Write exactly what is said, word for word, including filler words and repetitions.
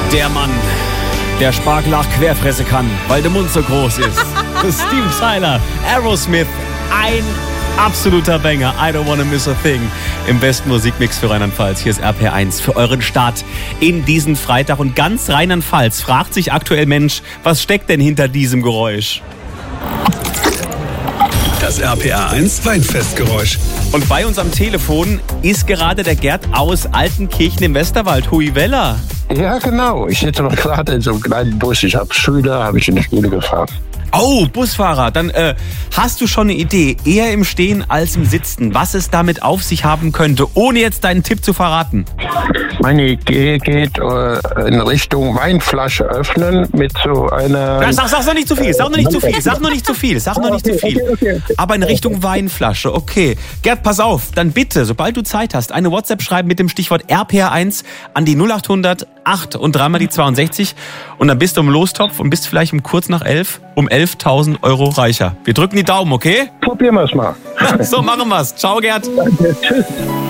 Der Mann, der Spargel querfressen kann, weil der Mund so groß ist. Steven Tyler, Aerosmith, ein absoluter Banger. I don't wanna miss a thing. Im besten Musikmix für Rheinland-Pfalz. Hier ist R P R eins für euren Start in diesen Freitag. Und ganz Rheinland-Pfalz fragt sich aktuell, Mensch, was steckt denn hinter diesem Geräusch? Das R P R eins Weinfestgeräusch. Und bei uns am Telefon ist gerade der Gerd aus Altenkirchen im Westerwald. Hui Wella. Ja, genau. Ich sitze noch gerade in so einem kleinen Bus. Ich habe Schüler, habe ich in die Schule gefahren. Oh, Busfahrer. Dann äh, hast du schon eine Idee, eher im Stehen als im Sitzen, was es damit auf sich haben könnte, ohne jetzt deinen Tipp zu verraten? Meine Idee geht äh, in Richtung Weinflasche öffnen mit so einer... Ja, sag, sag noch nicht zu viel, sag noch nicht zu viel, sag noch nicht zu viel, sag noch nicht zu viel. Aber in Richtung Weinflasche, okay. Gerd, pass auf, dann bitte, sobald du Zeit hast, eine WhatsApp schreiben mit dem Stichwort R P R eins an die null acht hundert acht und dreimal die zweiundsechzig und dann bist du im Lostopf und bist vielleicht um kurz nach elf um elftausend Euro reicher. Wir drücken die Daumen, okay? Probieren wir es mal. So, machen wir's. Ciao, Gerd. Danke, tschüss.